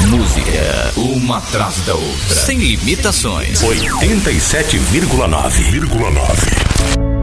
Música, uma atrás da outra, sem limitações. 87,9.